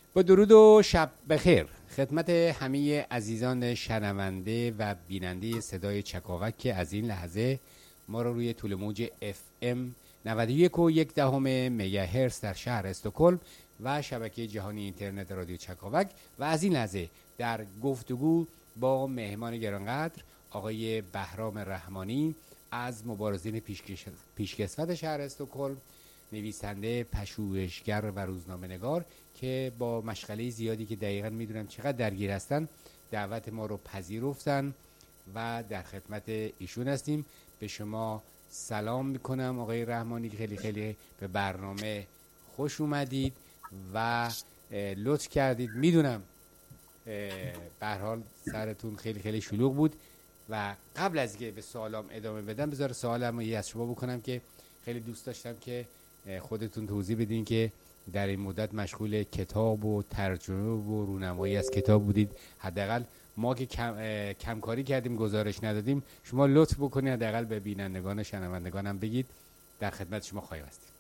با درود و شب بخیر خدمت همه عزیزان شنونده و بیننده صدای چکاوک که از این لحظه ما رو روی طول موج FM 91.1 مگاهرتز در شهر استکهلم و شبکه جهانی اینترنت رادیو چکاوک و از این لحظه در گفتگو با مهمان گرانقدر آقای بهرام رحمانی از مبارزین پیشکسوت شهر استکهلم، نویسنده، پژوهشگر و روزنامه‌نگار که با مشغله زیادی که دقیقاً میدونم چقدر درگیر هستن دعوت ما رو پذیرفتن و در خدمت ایشون هستیم. به شما سلام میکنم آقای رحمانی، خیلی خیلی به برنامه خوش اومدید و لطف کردید. میدونم به هر حال سرتون خیلی خیلی شلوغ بود و قبل از اینکه به سوالام ادامه بدم بذار سوالمو از شما بکنم که خیلی دوست داشتم که خودتون توضیح بدین که در این مدت مشغول کتاب و ترجمه و رونمایی از کتاب بودید. حداقل ما که کمکاری کردیم گزارش ندادیم، شما لطف بکنید حداقل به بینندگان و شنوندگانم بگید. در خدمت شما خواهیم هستیم.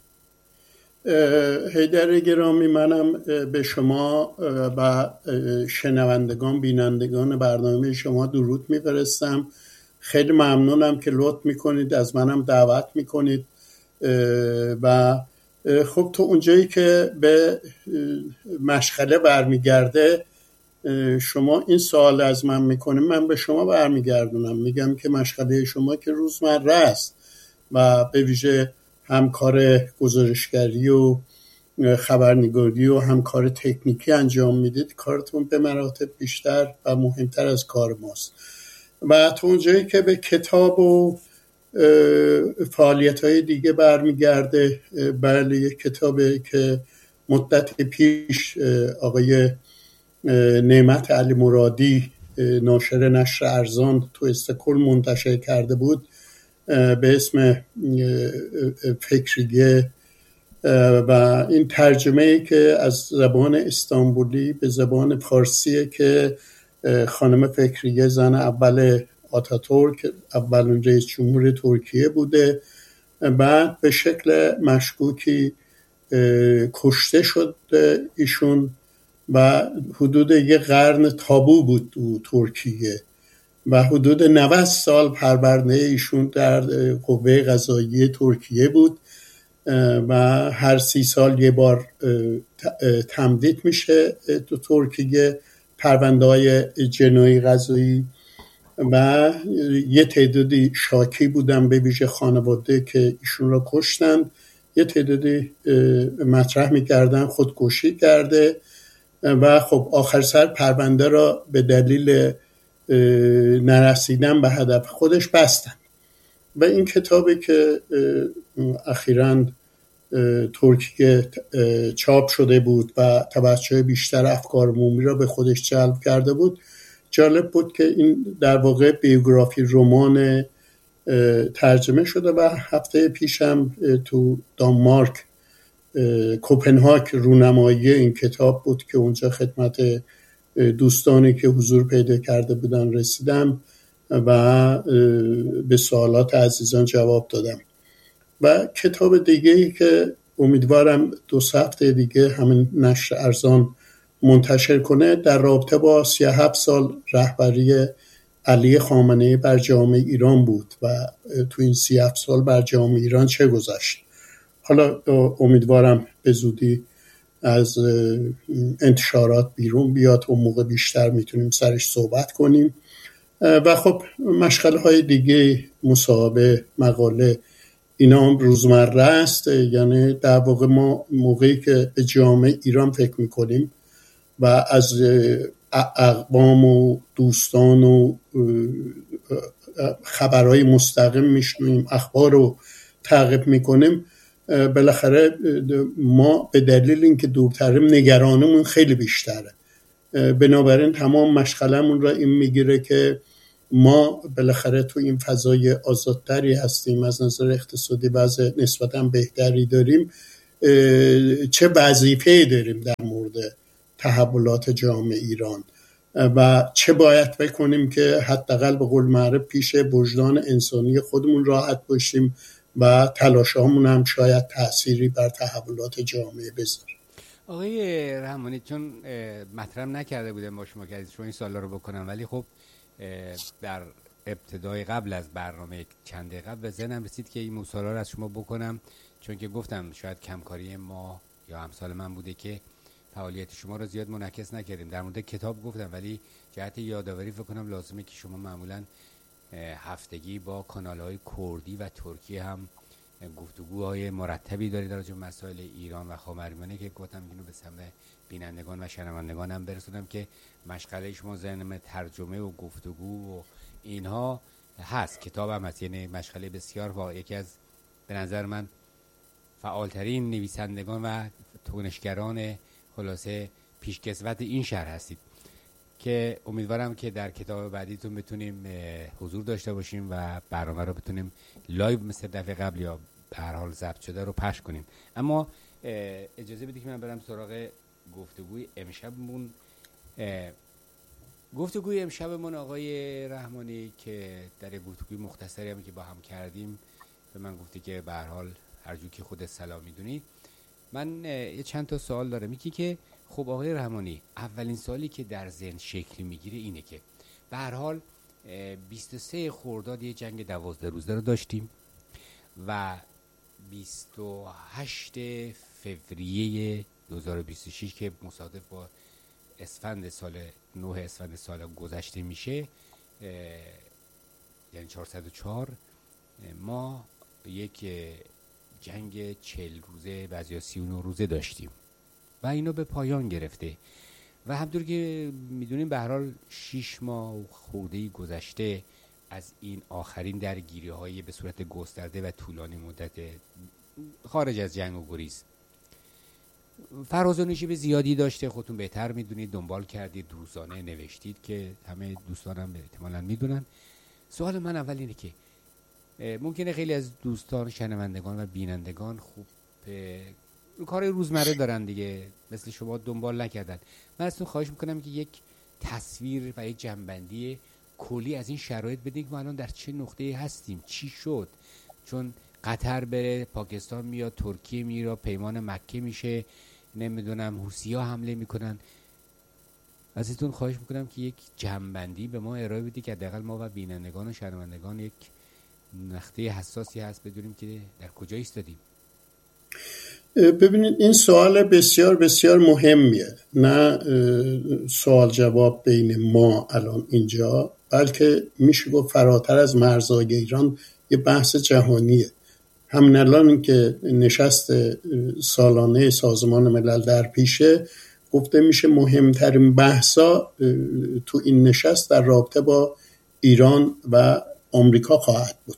حیدر گرامی، منم به شما و شنوندگان بینندگان برنامه شما درود میفرستم. خیلی ممنونم که لطف میکنید، از منم دعوت میکنید و خب تو اونجایی که به مشغله برمیگرده شما این سوال از من میکنید، من به شما برمیگردونم میگم که مشغله شما که روزمره است و به ویژه هم کار گزارشگری و خبرنگاری و هم کار تکنیکی انجام میدید، کارتون به مراتب بیشتر و مهمتر از کار ماست. و تو اونجایی که به کتاب و فعالیت‌های دیگه برمیگرده، بله یک کتابی که مدت پیش آقای نعمت علی مرادی ناشر نشر ارزان تو استکهلم منتشر کرده بود به اسم فکریه و این ترجمه‌ای که از زبان استانبولی به زبان فارسیه که خانم فکریه زن اول آتاتورک، اولین رئیس جمهور ترکیه بوده، بعد به شکل مشکوکی کشته شد ایشون و حدود یک قرن تابو بود تو ترکیه و حدود 90 سال پرونده ایشون در قوه قضاییه ترکیه بود و هر 30 سال یه بار تمدید میشه تو ترکیه پرونده‌های جنایی قضایی و یه تعدادی شاکی بودن به ویژه خانواده که ایشون را کشتن، یه تعدادی مطرح میکردن خودکشی کرده و خب آخر سر پرونده را به دلیل نرسیدن به هدف خودش بستن. و این کتابی که اخیراً ترکیه چاپ شده بود و توجه بیشتر افکار عمومی را به خودش جلب کرده بود، جالب بود که این در واقع بیوگرافی رمان ترجمه شده و هفته پیشم تو دانمارک کوپنهاگ رونمایی این کتاب بود که اونجا خدمت دوستانی که حضور پیدا کرده بودن رسیدم و به سوالات عزیزان جواب دادم. و کتاب دیگه‌ای که امیدوارم 2 هفته دیگه همین نشر ارزان منتشر کنه در رابطه با 37 سال رهبری علی خامنه‌ای بر جامعه ایران بود و تو این 37 سال بر جامعه ایران چه گذشت. حالا امیدوارم به زودی از انتشارات بیرون بیاد، اون موقع بیشتر میتونیم سرش صحبت کنیم. و خب مشغله های دیگه، مصاحبه، مقاله، اینا هم روزمره است. یعنی در واقع ما موقعی که به جامعه ایران فکر میکنیم و از اقوام و دوستان و خبرهای مستقیم میشنویم، اخبار رو تعقیب میکنیم، بالاخره ما به دلیل اینکه دورتریم نگرانمون خیلی بیشتره. بنابراین تمام مشغلمون را این میگیره که ما بالاخره تو این فضای آزادتری هستیم، از نظر اقتصادی وضع نسبتاً بهتری داریم، چه وظیفه‌ای داریم در مورد تحولات جامعه ایران و چه باید بکنیم که حداقل به قول معروف پیش وجدان انسانی خودمون راحت باشیم و تلاشامون هم شاید تأثیری بر تحولات جامعه بذاره. آقای رحمانی، چون مطرح نکرده بودم با شما که شما این سوالا رو بکنم، ولی خب در ابتدای قبل از برنامه چند دقیقه به ذهنم رسید که این سوالا رو از شما بکنم، چون که گفتم شاید کمکاری ما یا امثال من بوده که فعالیت شما رو زیاد منعکس نکردیم. در مورد کتاب گفتم، ولی جهت یادآوری فکر کنم لازمه که شما معمولاً هفتگی با کانال‌های کردی و ترکی هم گفتگوهای مرتبی دارید راجع به مسائل ایران و خاورمیانه، که گفتم اینو به سمع بینندگان و شنوندگان هم برسونم که مشغله شما ذهن ترجمه و گفتگو و اینها هست. کتاب هم هست، یعنی مشغله بسیار واقعی. یکی از به نظر من فعالترین نویسندگان و تونشگران خلاصه پیشکسوت این شهر هستید، که امیدوارم که در کتاب بعدیتون بتونیم حضور داشته باشیم و برنامه رو بتونیم لایو مثل دفعه قبل یا به هر حال ضبط شده رو پخش کنیم. اما اجازه بدید که من برم سراغ گفتگوی امشبمون. گفتگوی امشبمون آقای رحمانی که در گفتگوی مختصری هم که با هم کردیم به من گفتی که به هر حال هر جو که خودت سلام میدونی. من یه چند تا سوال دارم. یکی که خب آقای رحمانی، اولین سوالی که در ذهن شکل میگیره اینه که به هر حال 23 خرداد یه جنگ 12 روزه رو داشتیم و 28 فوریه 2026 که مصادف با اسفند سال 9 اسفند سال گذشته میشه، یعنی 404 ما یک جنگ 40 روزه بعضیا 39 روزه داشتیم و اینو به پایان گرفته و همطور که میدونیم به هر حال 6 ماه خورده‌ای گذشته از این آخرین درگیری‌های به صورت گسترده و طولانی مدت خارج از جنگ و گریز. فراز و نشیب زیادی داشته، خودتون بهتر میدونید، دنبال کردید، روزانه نوشتید که همه دوستانم احتمالاً میدونن. سوال من اول اینه که ممکنه خیلی از دوستان شنوندگان و بینندگان خوب کار روزمره دارن دیگه، مثل شما دنبال نکردن. من ازتون خواهش میکنم که یک تصویر و یک جنبندی کلی از این شرایط بدین که ما الان در چه نقطه‌ای هستیم، چی شد. چون قطر بره، پاکستان میاد، ترکیه میره، پیمان مکه میشه، نمیدونم حوثی‌ها حمله میکنن. ازتون خواهش میکنم که یک جنبندی به ما ارائه بدید که حداقل ما و بینندگان و شنوندگان یک نقطه حساسی هست بدونیم که در کجا ایستادیم. ببینید این سوال بسیار بسیار مهمیه، نه سوال جواب بین ما الان اینجا، بلکه میشه گفت فراتر از مرزهای ایران یه بحث جهانیه. همین الان که نشست سالانه سازمان ملل در پیشه، گفته میشه مهمترین بحثا تو این نشست در رابطه با ایران و آمریکا خواهد بود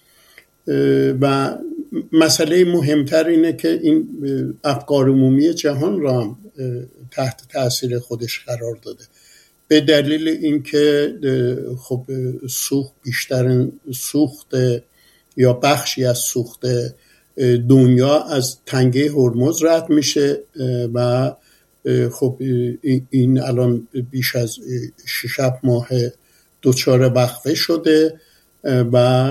و مسئله مهمتر اینه که این افکار عمومی جهان را هم تحت تاثیر خودش قرار داده، به دلیل اینکه خب سوخت یا بخشی از سوخت دنیا از تنگه هرمز رد میشه و خب این الان بیش از 6 ماه دچار وقفه شده و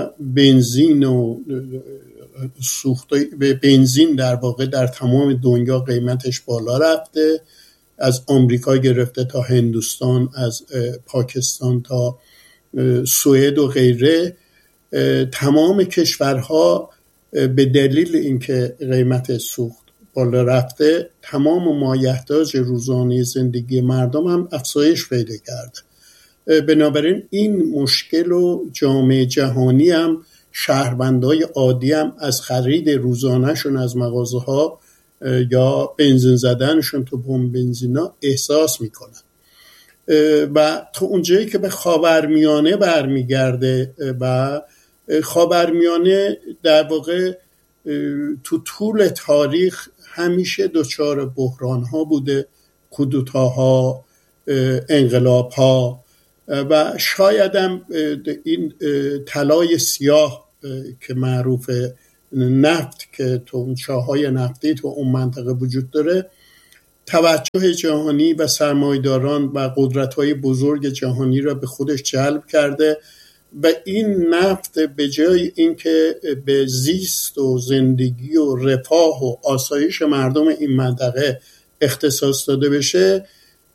بنزین در واقع در تمام دنیا قیمتش بالا رفته، از آمریکا گرفته تا هندوستان، از پاکستان تا سوئد و غیره. تمام کشورها به دلیل اینکه قیمت سوخت بالا رفته، تمام مایحتاج روزانه زندگی مردم هم افزایش پیدا کرده. بنابراین این مشکل و جامعه جهانی هم، شهروندای عادی هم از خرید روزانهشون از مغازه ها یا بنزین زدنشون تو پمپ بنزینا احساس میکنن و تا اونجایی که به خاورمیانه برمیگرده و خاورمیانه در واقع تو طول تاریخ همیشه دچار بحران ها بوده، کودتاها، انقلاب ها و شاید هم این طلای سیاه که معروف نفت که تو اون چاهای نفتی تو اون منطقه وجود داره، توجه جهانی و سرمایه‌داران و قدرت‌های بزرگ جهانی را به خودش جلب کرده و این نفت به جای اینکه به زیست و زندگی و رفاه و آسایش مردم این منطقه اختصاص داده بشه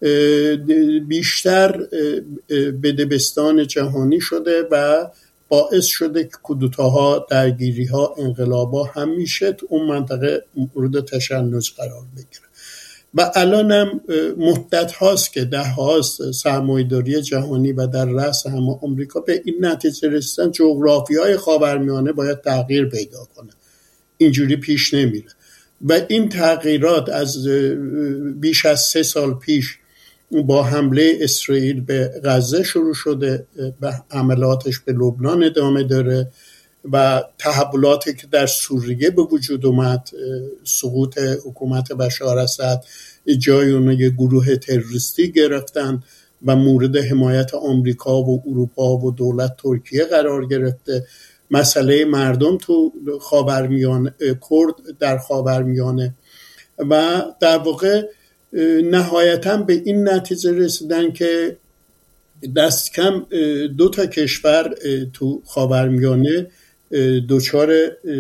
بیشتر بدبستان جهانی شده و باعث شده که کودتاها، درگیری‌ها، انقلاب‌ها همیشه تو اون منطقه مورد تشنج قرار بگیره. و الان هم مدت هاست که ده هاست سرمایه‌داری جهانی و در رأس هم آمریکا به این نتیجه رسیدن جغرافیای خاورمیانه باید تغییر پیدا کنه، اینجوری پیش نمیره. و این تغییرات از بیش از 3 سال پیش با حمله اسرائیل به غزه شروع شده و حملاتش به لبنان ادامه داره و تحولاتی که در سوریه به وجود اومد، سقوط حکومت بشار اسد، جای اون یه گروه تروریستی گرفتن و مورد حمایت آمریکا و اروپا و دولت ترکیه قرار گرفته. مسئله مردم تو خاورمیانه، کرد در خاورمیانه، و در واقع نهایتاً به این نتیجه رسیدن که دست کم 2 تا کشور تو خاورمیانه دچار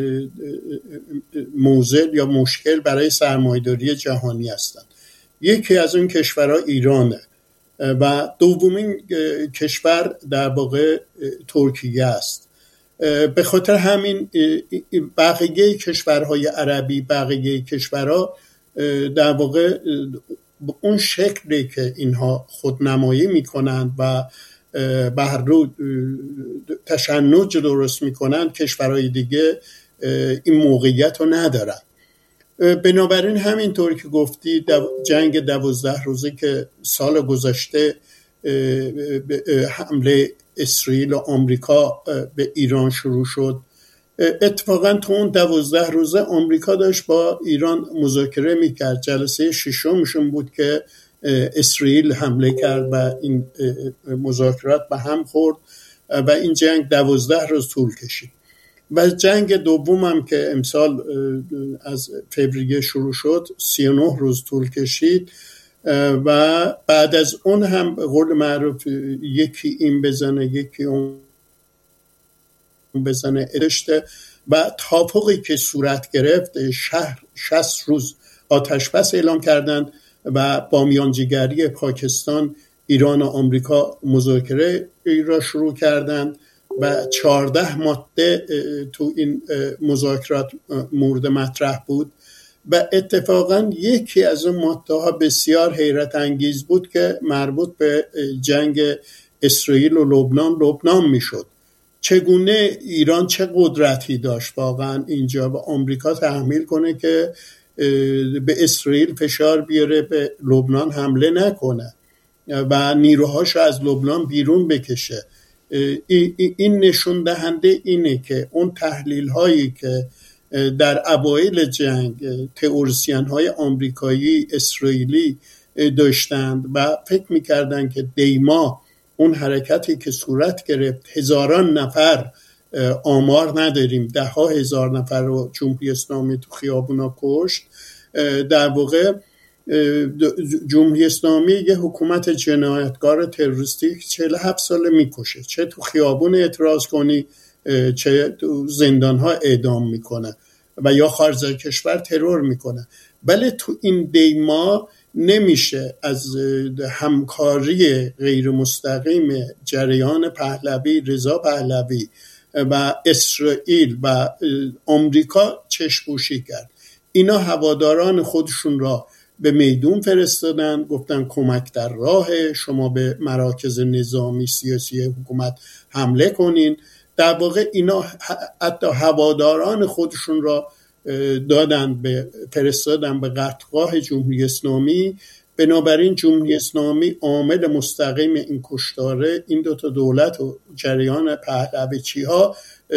موضع یا مشکل برای سرمایه‌داری جهانی هستند. یکی از اون کشورها ایرانه و دومین کشور در واقع ترکیه است. به خاطر همین بقیه کشورهای عربی، بقیه کشورها در واقع اون شکلی که اینها خودنمایی میکنند و به هر رو تشنج درست میکنند، کشورهای دیگه این موقعیت رو ندارن. بنابراین همینطور که گفتی جنگ 12 روزه که سال گذشته حمله اسرائیل و آمریکا به ایران شروع شد، اتفاقا تو اون 12 روزه آمریکا داشت با ایران مذاکره میکرد. جلسه 6مشون بود که اسرائیل حمله کرد و این مذاکرات به هم خورد و این جنگ 12 روز طول کشید. و جنگ دوم هم که امسال از فوریه شروع شد 39 روز طول کشید و بعد از اون هم قول معروف یکی این بزنه یکی اون بزنه ادشته و توافقی که صورت گرفت 60 روز آتشبس اعلام کردند و با میانجیگری پاکستان، ایران و آمریکا مذاکره را شروع کردند و 14 ماده تو این مذاکرات مورد مطرح بود و اتفاقا یکی از اون ماده ها بسیار حیرت انگیز بود که مربوط به جنگ اسرائیل و لبنان میشد. چگونه ایران چه قدرتی داشت واقعا اینجا و آمریکا تحمیل کنه که به اسرائیل فشار بیاره به لبنان حمله نکنه و نیروهاش از لبنان بیرون بکشه. این نشون دهنده اینه که اون تحلیل هایی که در اوایل جنگ تئوریسین های آمریکایی اسرائیلی داشتند و فکر میکردن که دیما اون حرکتی که صورت گرفت، هزاران نفر، آمار نداریم، 10,000 نفر رو جمهوری اسلامی تو خیابونا کشت. در واقع جمهوری اسلامی یه حکومت جنایتکار تروریستی 47 ساله میکشه، چه تو خیابون اعتراض کنی چه تو زندانها اعدام میکنه و یا خارج از کشور ترور میکنه. ولی تو این دیما نمیشه از همکاری غیر مستقیم جریان پهلوی، رضا پهلوی و اسرائیل و آمریکا چشم‌پوشی کرد. اینا هواداران خودشون را به میدون فرستادن، گفتن کمک در راه، شما به مراکز نظامی سیاسی حکومت حمله کنین. در واقع اینا حتی هواداران خودشون را فرستادن به قتلگاه جمهوری اسلامی. بنابراین جمهوری اسلامی عامل مستقیم این کشتاره این 2 تا دولت و جریان پهلویچی ها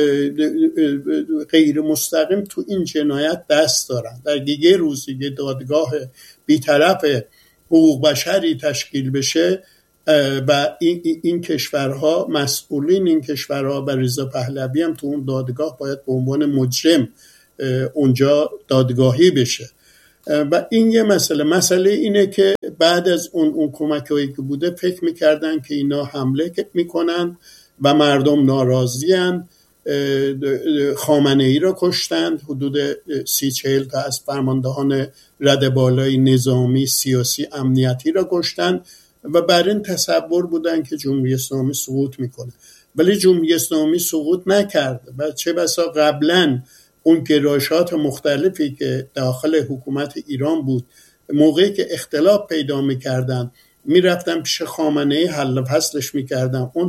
غیر مستقیم تو این جنایت دست دارن. در یه روزی یه دادگاه بی‌طرف حقوق بشری تشکیل بشه و این کشورها، مسئولین این کشورها و رضا پهلوی هم تو اون دادگاه باید به عنوان مجرم اونجا دادگاهی بشه. و این یه مسئله اینه که بعد از اون کمک‌هایی که بوده فکر میکردن که اینا حمله میکنن و مردم ناراضی‌اند خامنه‌ای را کشتند، حدود 30-40 تا از فرماندهان رده بالای نظامی، سیاسی، امنیتی را کشتند و بر این تصور بودند که جمهوری اسلامی سقوط میکنه. ولی جمهوری اسلامی سقوط نکرد و چه بسا قبلا اون گرایشات مختلفی که داخل حکومت ایران بود، موقعی که اختلاف پیدا میکردن میرفتن پیش خامنه‌ای حل و فصلش میکردن. اون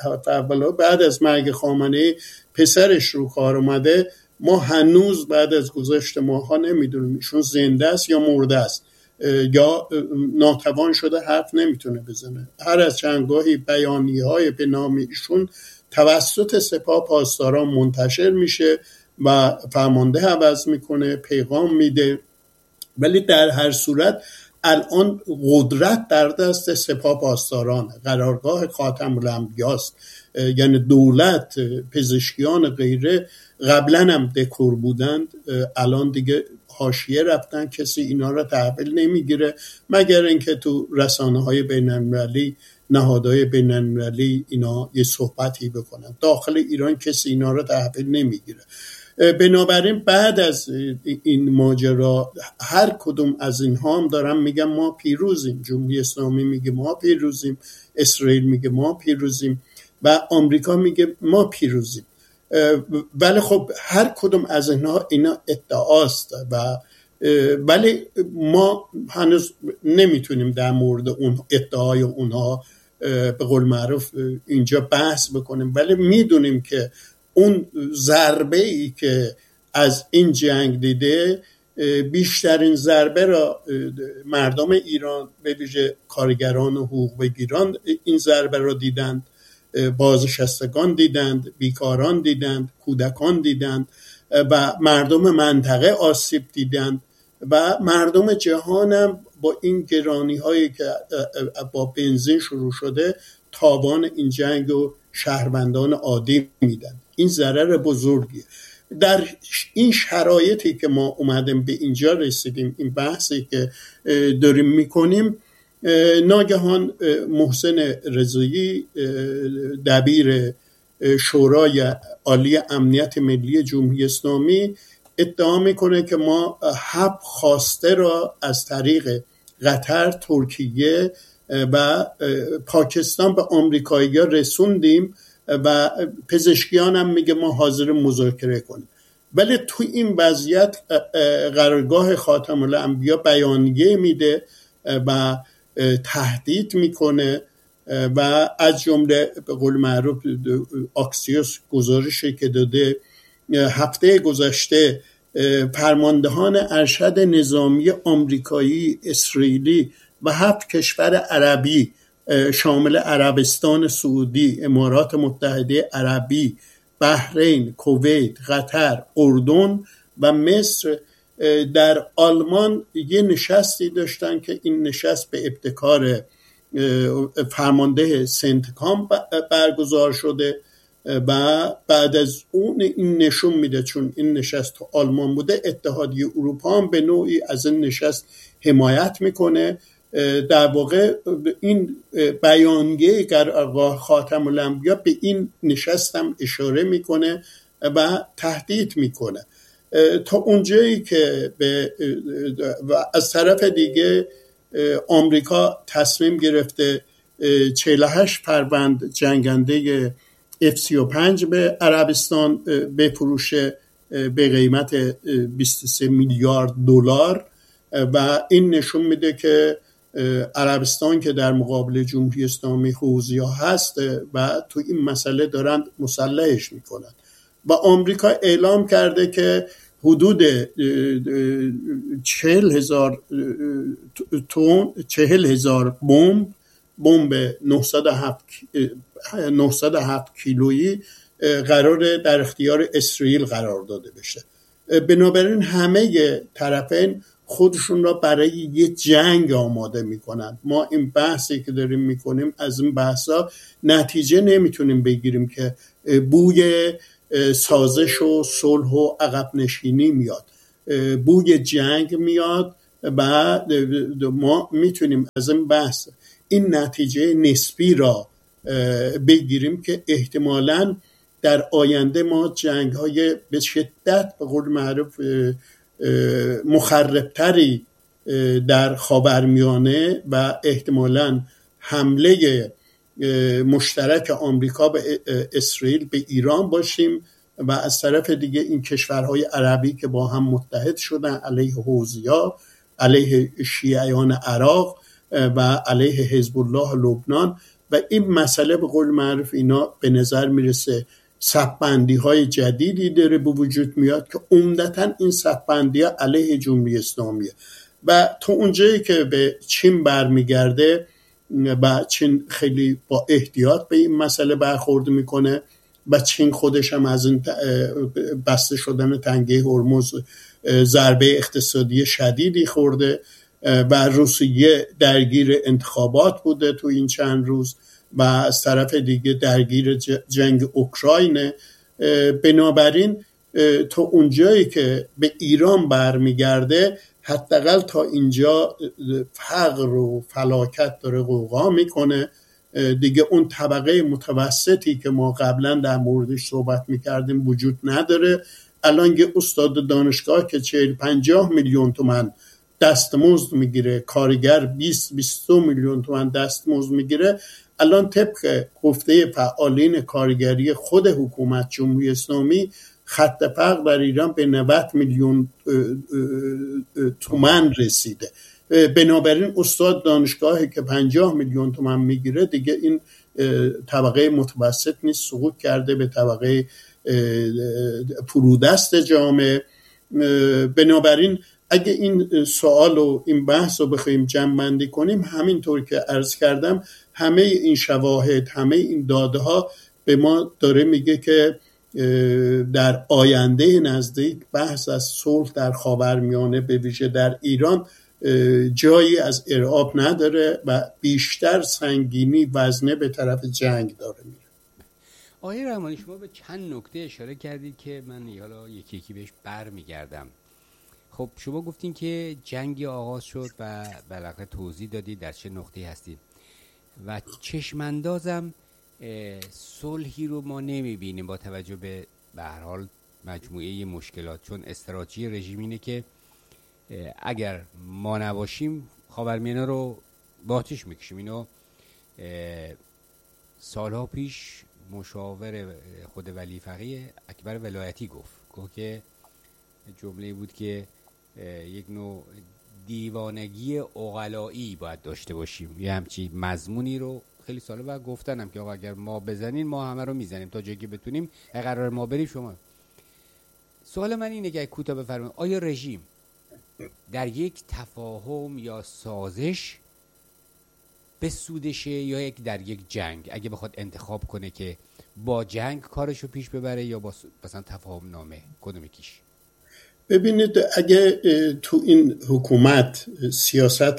بعد از مرگ خامنه‌ای پسرش رو کار اومده، ما هنوز بعد از گذشت ماها نمیدونیم ایشون زنده است یا مرده است یا ناتوان شده، حرف نمیتونه بزنه. هر از چندگاهی بیانیه‌های به نام ایشون توسط سپاه پاسداران منتشر میشه و فرمانده عوض میکنه، پیغام میده، ولی در هر صورت الان قدرت در دست سپاه پاسداران، قرارگاه خاتم الانبیا است. یعنی دولت، پزشکیان غیره قبلا هم دکور بودند، الان دیگه حاشیه رفتن، کسی اینا را تحویل نمیگیره مگر اینکه تو رسانه‌های بین‌المللی، نهادهای بین‌المللی اینا یه صحبتی بکنن. داخل ایران کسی اینا را تحویل نمیگیره. بنابراین بعد از این ماجرا هر کدوم از اینها هم دارن میگن ما پیروزیم. جمهوری اسلامی میگه ما پیروزیم، اسرائیل میگه ما پیروزیم و آمریکا میگه ما پیروزیم. ولی خب هر کدوم از اینا ادعاست و ولی ما هنوز نمیتونیم در مورد اون ادعای اونها به قول معروف اینجا بحث بکنیم، ولی میدونیم که اون ضربه ای که از این جنگ دیده، بیشترین ضربه را مردم ایران به ویژه کارگران و حقوق بگیران این ضربه را دیدند، بازنشستگان دیدند، بیکاران دیدند، کودکان دیدند و مردم منطقه آسیب دیدند و مردم جهان هم با این گرانی هایی که با بنزین شروع شده تاوان این جنگ و شهروندان عادی میدن. این ضرر بزرگیه. در این شرایطی که ما اومدیم به اینجا رسیدیم، این بحثی که داریم میکنیم، ناگهان محسن رضایی دبیر شورای عالی امنیت ملی جمهوری اسلامی ادعا میکنه که ما 7 خواسته را از طریق قطر، ترکیه و پاکستان به آمریکایی‌ها رسوندیم و پزشکیان هم میگه ما حاضر مذاکره کنیم. ولی تو این وضعیت قرارگاه خاتم الانبیا بیانیه میده و تهدید میکنه و از جمله به قول معروف آکسیوس گزارشی که داده هفته گذشته فرماندهان ارشد نظامی آمریکایی، اسرائیلی و 7 کشور عربی شامل عربستان سعودی، امارات متحده عربی، بحرین، کویت، قطر، اردن و مصر در آلمان یه نشستی داشتن که این نشست به ابتکار فرمانده سنتکام برگزار شده و بعد از اون این نشون میده، چون این نشست تو آلمان بوده، اتحادیه اروپا هم به نوعی از این نشست حمایت میکنه. در واقع این بیانیه قرارگاه خاتم الانبیا به این نشست هم اشاره میکنه و تهدید میکنه تا اونجایی که و از طرف دیگه آمریکا تصمیم گرفته 48 فروند جنگنده F-35 به عربستان بفروشه به قیمت 23 میلیارد دلار و این نشون میده که عربستان که در مقابل جمهوری اسلامی حوثی‌ها هست و تو این مسئله دارن مسلحش میکنن و آمریکا اعلام کرده که حدود 40,000 بمب 907 کیلویی قرار در اختیار اسرائیل قرار داده بشه. بنابراین همه طرفین خودشون را برای یه جنگ آماده میکنن. ما این بحثی که داریم میکنیم، از این بحثا نتیجه نمیتونیم بگیریم که بوی سازش و صلح و عقب نشینی میاد، بوی جنگ میاد و ما میتونیم از این بحث این نتیجه نسبی را بگیریم که احتمالاً در آینده ما جنگ‌های به شدت به قول معروف مخربتری در خاورمیانه و احتمالاً حمله مشترک آمریکا به اسرائیل به ایران باشیم و از طرف دیگه این کشورهای عربی که با هم متحد شدن علیه حوثی‌ها، علیه شیعیان عراق و علیه حزب الله لبنان و این مسئله به قول معروف اینا به نظر میرسه صف‌بندی‌های جدیدی داره به وجود میاد که عمدتاً این صف‌بندی‌ها علیه جمهوری اسلامیه و تا اونجایی که به چین برمیگرده و چین خیلی با احتیاط به این مسئله برخورد میکنه و چین خودش هم از این بسته شدن تنگه هرمز ضربه اقتصادی شدیدی خورده و روسیه درگیر انتخابات بوده تو این چند روز و از طرف دیگه درگیر جنگ اوکراینه. بنابراین تا اونجایی که به ایران برمیگرده حداقل تا اینجا فقر و فلاکت داره غوغا میکنه دیگه. اون طبقه متوسطی که ما قبلا در موردش صحبت میکردیم وجود نداره. الان یه استاد دانشگاه که 40-50 میلیون تومان دستمزد میگیره، کارگر 20-22 میلیون تومان دستمزد میگیره، الان طبق گفته فعالین کارگری خود حکومت جمهوری اسلامی خط فقر در ایران به 90 میلیون تومان رسیده. بنابراین استاد دانشگاهی که 50 میلیون تومان میگیره دیگه این طبقه متوسط نیست، سقوط کرده به طبقه فرودست جامعه. بنابراین اگه این سوال و این بحث رو بخوایم جمع‌بندی کنیم، همینطور که عرض کردم همه این شواهد، همه این داده ها به ما داره میگه که در آینده نزدیک بحث از صلح در خاورمیانه به ویژه در ایران جایی از ارعاب نداره و بیشتر سنگینی وزنه به طرف جنگ داره میره. آقای رحمانی شما به چند نکته اشاره کردید که من حالا یکی یکی بهش برمیگردم. خب شما گفتین که جنگی آغاز شد و بالاخره توضیح دادید در چه نقطه‌ای هستید و چشماندازم صلحی رو ما نمیبینیم با توجه به هر حال مجموعه مشکلات، چون استراتژی رژیم اینه که اگر ما نباشیم خاورمیانه رو با آتش میکشیم. اینو سالها پیش مشاور خود ولی فقیه اکبر ولایتی گفت که جمله بود که یک نوع دیوانگی عقلایی باید داشته باشیم، یه همچی مضمونی رو خیلی ساله بعد گفتنم که آقا اگر ما بزنین ما همه رو میزنیم تا جایی که بتونیم، قرار ما بریم شما. سوال من اینه که کوتاه بفرمایید آیا رژیم در یک تفاهم یا سازش به سودشه یا در یک جنگ، اگه بخواد انتخاب کنه که با جنگ کارشو پیش ببره یا با مثلا تفاهم نامه، کدوم یکیش؟ ببینید اگه تو این حکومت سیاست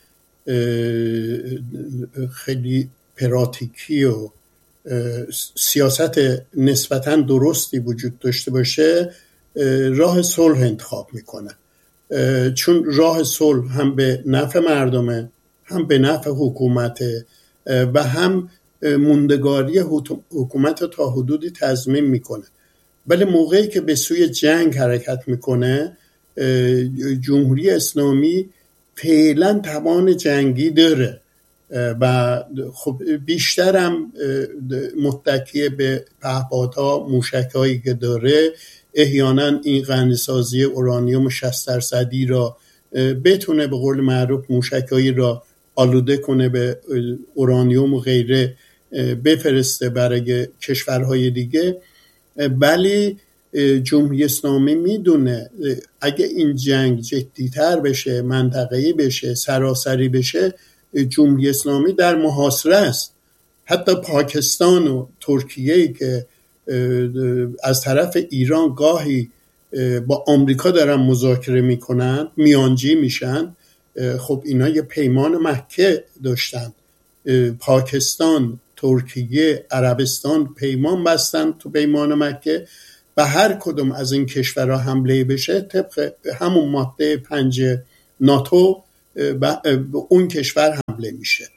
خیلی پراتیکی و سیاست نسبتاً درستی وجود داشته باشه، راه صلح انتخاب میکنه، چون راه صلح هم به نفع مردمه، هم به نفع حکومته و هم موندگاری حکومت تا حدودی تضمین میکنه. ولی موقعی که به سوی جنگ حرکت میکنه، جمهوری اسلامی فعلا توان جنگی داره و خب بیشتر هم متکی به پهپادها، موشک‌هایی که داره، احیانا این غنیسازی اورانیوم 60% را بتونه به قول معروف موشک‌هایی را آلوده کنه به اورانیوم و غیره بفرسته برای کشورهای دیگه. ولی جمهوری اسلامی میدونه اگه این جنگ جدی‌تر بشه، منطقه‌ای بشه، سراسری بشه، جمهوری اسلامی در محاصره است. حتی پاکستان و ترکیه که از طرف ایران گاهی با آمریکا دارن مذاکره میکنن، میانجی میشن، خب اینا یه پیمان مکه داشتن. پاکستان، ترکیه، عربستان پیمان بستن تو پیمان مکه و هر کدوم از این کشورها حمله بشه طبق همون ماده 5 ناتو به اون کشور حمله میشه.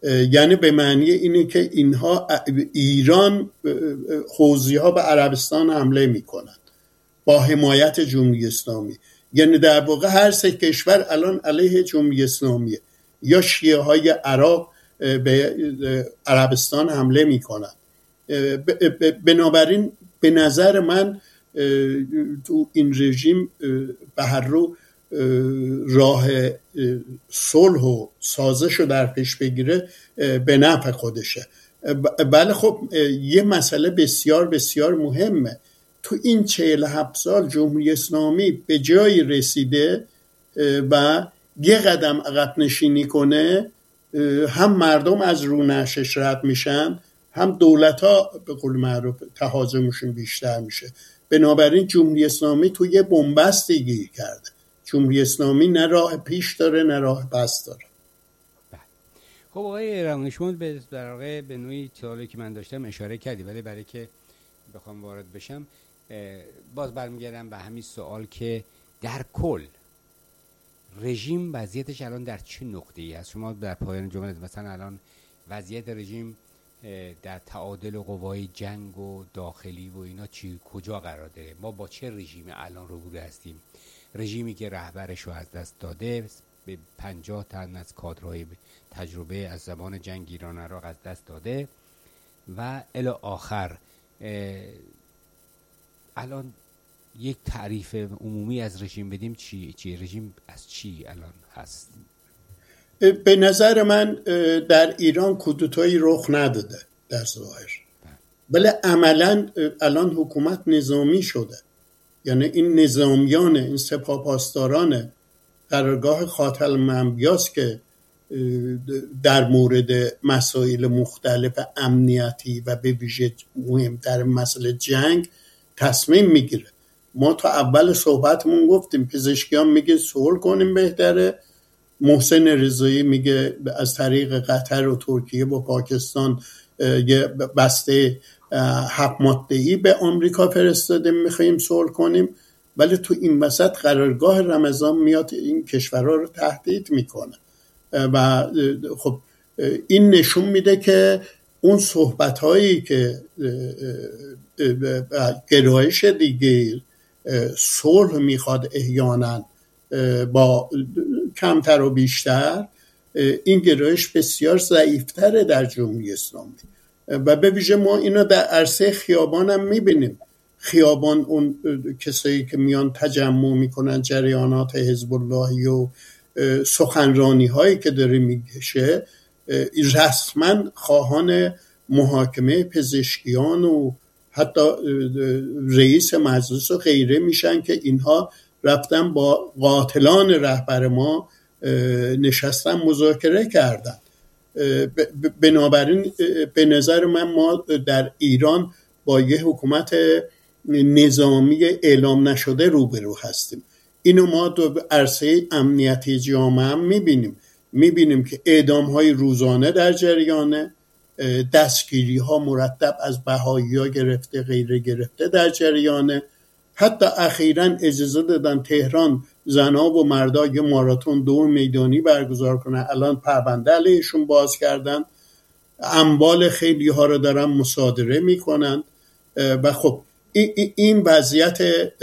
یعنی به معنی اینه که اینها ایران حوثی ها به عربستان حمله میکنند با حمایت جمهوری اسلامی. یعنی در واقع هر سه کشور الان علیه جمهوری اسلامیه، یا شیعه های عراق به عربستان حمله میکنند. بنابراین به نظر من تو این رژیم به هر رو راه صلح و سازش رو در پیش بگیره به نفع خودشه. بله خب یه مسئله بسیار بسیار مهمه، تو این 47 سال جمهوری اسلامی به جایی رسیده و یه قدم عقب نشینی کنه، هم مردم از رونشش رد میشن، هم دولت ها به قول معروف تهاجمشون بیشتر میشه. بنابراین جمهوری اسلامی تو یه بنبستی گیر کرده. جمهوری اسلامی نه راه پیش داره نه راه پس داره. خب آقای روانشمند در واقع به نوعی سوالی که من داشتم اشاره کردی، ولی برای که بخوام وارد بشم باز برمیگردم به همین سوال که در کل رژیم وضعیتش الان در چه نقطه‌ای هست؟ شما در پایان جمله مثلا الان وضعیت رژیم در تعادل قوای جنگ و داخلی و اینا کجا قرار داره؟ ما با چه رژیمی الان روبرو هستیم؟ رژیمی که رهبرش رو از دست داده، به 50 تن از کادرهای تجربه از زمان جنگ ایران عراق از دست داده و الی آخر الان یک تعریف عمومی از رژیم بدیم چی رژیم از چی الان هست؟ به نظر من در ایران کودتایی رخ نداده در ظاهر، ولی عملا الان حکومت نظامی شده. یعنی این نظامیان، این سپاهپاسداران قرارگاه خاتم انبیاست که در مورد مسائل مختلف امنیتی و به ویژه مهمتر مسئله جنگ تصمیم میگیره. ما تا اول صحبتمون گفتیم پزشکیان میگه صلح کنیم بهتره، محسن رضایی میگه از طریق قطر و ترکیه با پاکستان یه بسته 7 ماده‌ای به آمریکا فرستاده میخوایم صلح کنیم، ولی تو این وسط قرارگاه رمضان میاد این کشورها رو تهدید میکنه و خب این نشون میده که اون صحبت‌هایی که گرایش دیگه صلح میخواد احیانا با کمتر و بیشتر، این گرایش بسیار ضعیفتره در جمهوری اسلامی و به ویژه ما اینو در عرصه خیابان هم میبینیم. خیابان اون کسایی که میان تجمع میکنن، جریانات حزب اللهی و سخنرانی هایی که داره میگشه، رسما خواهان محاکمه پزشکیان و حتی رئیس مجلس و غیره میشن که اینها رفتن با قاتلان رهبر ما نشستن مذاکره کردن. بنابراین به نظر من ما در ایران با یه حکومت نظامی اعلام نشده روبرو هستیم. اینو ما تو عرصه امنیتی جامعه هم میبینیم که اعدام های روزانه در جریانه، دستگیری ها مرتب از بهایی ها گرفته غیره گرفته در جریانه. حتی اخیراً اجازه دادن تهران زنا و مردا یه ماراتون دور میدانی برگزار کنن، الان پرونده علیهشون باز کردن، اموال خیلی ها رو دارن مصادره میکنن و خب این وضعیت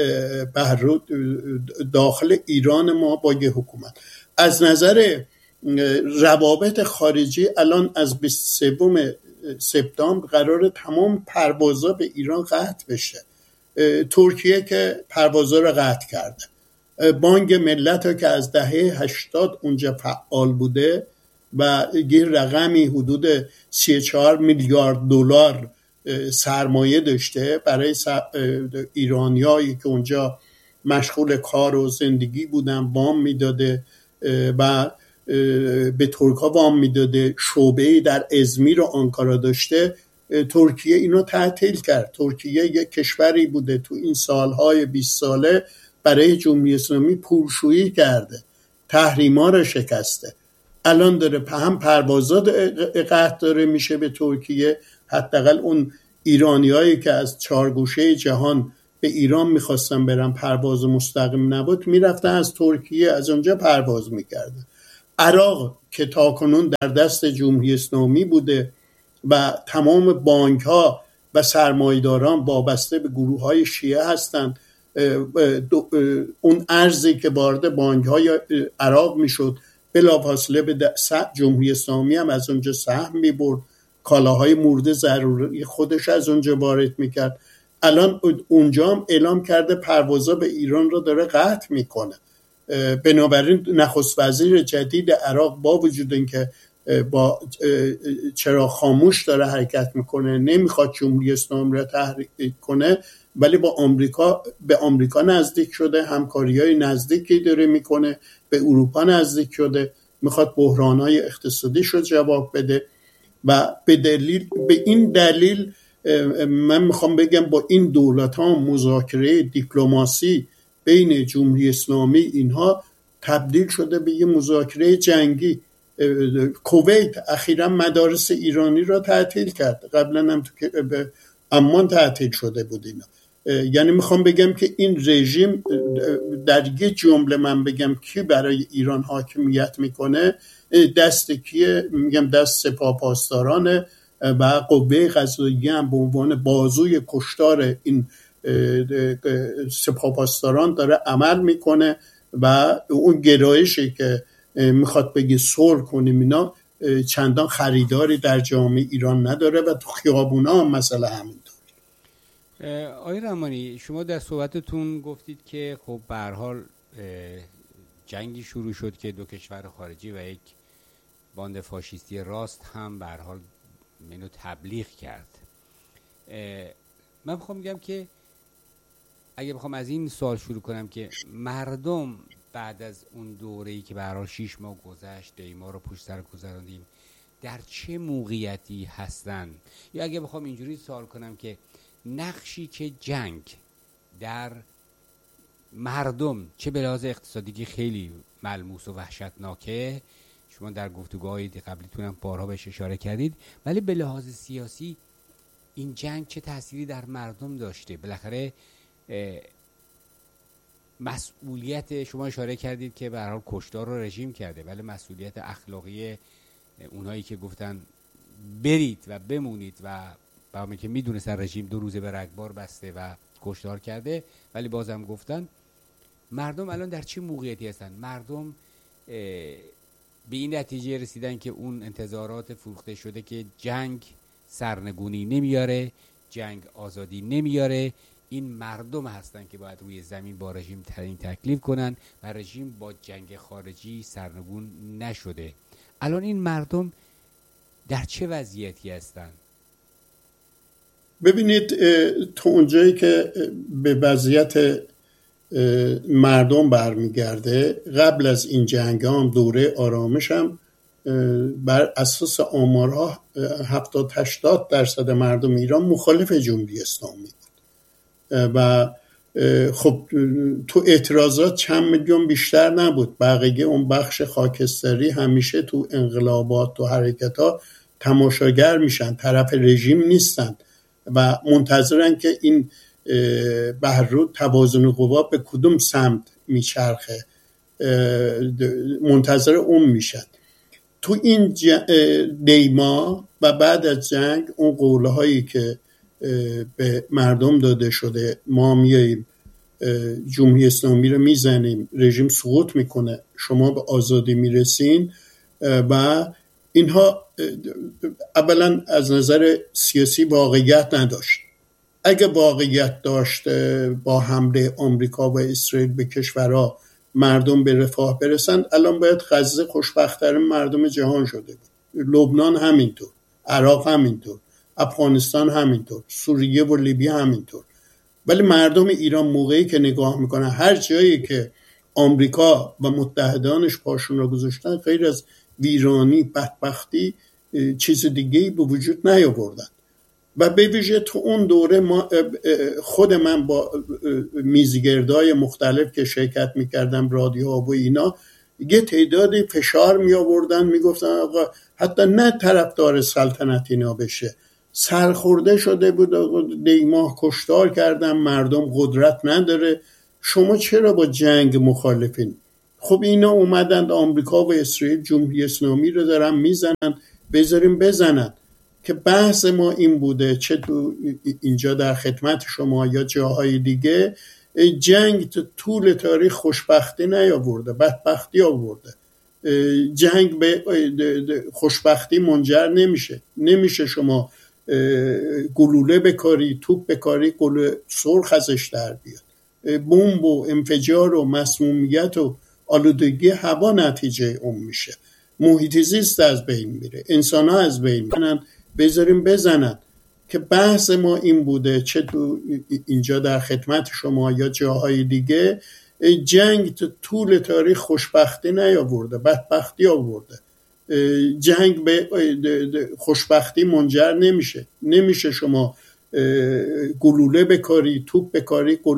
داخل ایران ما با یه حکومت. از نظر روابط خارجی الان از 23 سپتامبر قرار تمام پروازها به ایران قطع بشه. ترکیه که پروازها رو قطع کرده، بانک ملت ها که از دهه 80 اونجا فعال بوده و یه رقمی حدود 34 میلیارد دلار سرمایه داشته برای ایرانیایی که اونجا مشغول کار و زندگی بودن وام میداده و به ترک ها وام میداده، شعبه‌ای در ازمیر و آنکارا داشته، ترکیه اینو تعطیل کرد. ترکیه یک کشوری بوده تو این سالهای 20 ساله برای جمهوری اسلامی پولشویی کرده، تحریما رو شکسته. الان داره هم پروازات قطع داره میشه به ترکیه، حداقل اون ایرانیایی که از 4 گوشه جهان به ایران میخواستن برن، پرواز مستقیم نبود، میرفتن از ترکیه از اونجا پرواز میکردن. عراق که تاکنون در دست جمهوری اسلامی بوده و تمام بانک ها و سرمایه‌داران وابسته به گروه های شیعه هستند، اون ارزی که وارد بانک های عراق میشد بلافاصله به جمهوری اسلامی هم از اونجا سهم میبرد، کالاهای مورد ضروری خودش از اونجا وارد میکرد. الان اونجا هم اعلام کرده پروازا به ایران رو داره قطع میکنه. بنابراین نخست وزیر جدید عراق با وجود اینکه با چرا خاموش داره حرکت میکنه، نمیخواد جمهوری اسلامی رو تحریک کنه، ولی به آمریکا نزدیک شده، همکاری‌های نزدیکی داره میکنه، به اروپا نزدیک شده، میخواد بحران‌های اقتصادیش رو جواب بده و به این دلیل من میخوام بگم با این دولت‌ها مذاکره دیپلماسی بین جمهوری اسلامی اینها تبدیل شده به یه مذاکره جنگی. کویت اخیراً مدارس ایرانی را تعطیل کرد، قبلا هم به عمان تعطیل شده بود اینا. یعنی میخوام بگم که این رژیم در یه جمله من بگم کی برای ایران حاکمیت میکنه، دست کیه؟ میگم دست سپاهپاسداران و قوه قضاییه هم به عنوان بازوی کشتار این سپاهپاسداران داره عمل میکنه و اون گرایشی که میخواد بگه صلح کنیم اینا چندان خریداری در جامعه ایران نداره و تو خیابونا هم مثلا همینطور. آقای رحمانی، شما در صحبتتون گفتید که خب به هر حال جنگی شروع شد که دو کشور خارجی و یک باند فاشیستی راست هم به هر حال منو تبلیغ کرد. من میخوام بگم که اگه بخوام از این سوال شروع کنم که مردم بعد از اون دوره‌ای که به هر حال 6 ماه گذشت، ما رو پشت سر گذراندیم، در چه موقعیتی هستن؟ یا اگه بخوام اینجوری سوال کنم که نقشی که جنگ در مردم، چه به لحاظ اقتصادی که خیلی ملموس و وحشتناکه، شما در گفتگوهای قبلیتون هم بارها بهش اشاره کردید، ولی به لحاظ سیاسی این جنگ چه تأثیری در مردم داشته؟ بالاخره مسئولیت، شما اشاره کردید که به هر حال کشتار رو رژیم کرده، ولی مسئولیت اخلاقی اونایی که گفتن برید و بمونید و با همین که میدونستن رژیم 2 روزه به رگبار بسته و کشتار کرده، ولی بازم گفتن مردم الان در چه موقعیتی هستن؟ مردم به این نتیجه رسیدن که اون انتظارات فروخته شده که جنگ سرنگونی نمیاره، جنگ آزادی نمیاره، این مردم هستن که باید روی زمین با رژیم تعیین تکلیف کنن و رژیم با جنگ خارجی سرنگون نشده. الان این مردم در چه وضعیتی هستن؟ ببینید، تو اونجایی که به وضعیت مردم برمیگرده، قبل از این جنگ هم دوره آرامش هم بر اساس آمارها 70-80% مردم ایران مخالف جمهوری اسلامی بود و خب تو اعتراضات چند میلیون بیشتر نبود. بقیه اون بخش خاکستری همیشه تو انقلابات و حرکت‌ها تماشاگر میشن، طرف رژیم نیستن و منتظرن که این بهرود توازن قوا به کدوم سمت میچرخه، منتظر اون میشن. تو این دیما و بعد از جنگ اون قوله هایی که به مردم داده شده، ما میاییم جمهوری اسلامی رو میزنیم، رژیم سقوط میکنه، شما به آزادی میرسین، و اینها اولا از نظر سیاسی واقعیت نداشت. اگه واقعیت داشت با حمله آمریکا و اسرائیل به کشورها مردم به رفاه برسند، الان باید غزه خوشبخت‌ترین مردم جهان شده بود، لبنان همینطور، عراق همینطور، افغانستان همینطور، سوریه و لیبی همینطور. ولی مردم ایران موقعی که نگاه میکنن هر جایی که آمریکا و متحدانش پاشون رو گذاشتن، غیر از ویرانی، بدبختی، چیز دیگه‌ای به وجود نیاوردن. و به ویژه تو اون دوره خود من با میزگردای مختلف که شرکت میکردم، رادیوها و اینا، یه تعدادی فشار می آوردن، میگفتن آقا حتی نه طرفدار سلطنت اینا بشه، سرخورده شده بود، دیماه کشتار کردن، مردم قدرت نداره، شما چرا با جنگ مخالفین؟ خب اینا اومدند آمریکا و اسرائیل جمهوری اسلامی رو دارن میزنن، بذاریم بزنن. که بحث ما این بوده، چه تو اینجا در خدمت شما یا جاهای دیگه، جنگ تو طول تاریخ خوشبختی نیاورده، بدبختی آورده. جنگ به خوشبختی منجر نمیشه شما گلوله بکاری، توپ بکاری، گلوله سرخ ازش در بیاد. بمب و انفجار و مسمومیت و آلودگی هوا نتیجه اون میشه. محیط زیست از بین میره، انسان ها از بین میرن، بذاریم بزنن. که بحث ما این بوده، چه تو اینجا در خدمت شما یا جاهای دیگه، جنگ تو طول تاریخ خوشبختی نیاورده، بدبختی آورده. جنگ به خوشبختی منجر نمیشه شما گلوله بکاری، توپ بکاری،